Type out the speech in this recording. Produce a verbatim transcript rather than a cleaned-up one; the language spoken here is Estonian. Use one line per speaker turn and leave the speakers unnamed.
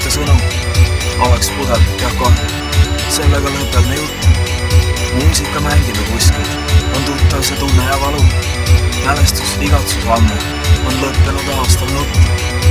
ikka sõnum, oleks pudel ja koht. Sellega lõpeb me jutt. Muusika mängime kuskil, on tuttav see tunne ja valu. Mälestus, igatsus ammu, on lõppenud aastal nutt.